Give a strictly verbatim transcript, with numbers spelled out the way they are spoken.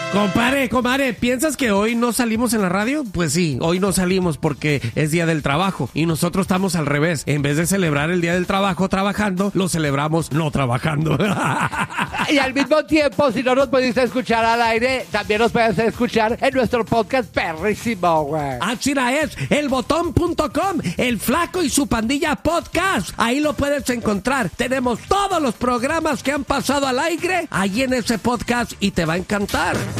Compadre, compadre, ¿piensas que hoy no salimos en la radio? Pues sí, hoy no salimos porque es Día del Trabajo y nosotros estamos al revés. En vez de celebrar el Día del Trabajo trabajando, lo celebramos no trabajando. Y al mismo tiempo, si no nos pudiste escuchar al aire, también nos puedes escuchar en nuestro podcast perrísimo, güey. Ah, chira, es elbotón punto com, El Flaco y su Pandilla Podcast. Ahí lo puedes encontrar. Tenemos todos los programas que han pasado al aire ahí en ese podcast y te va a encantar.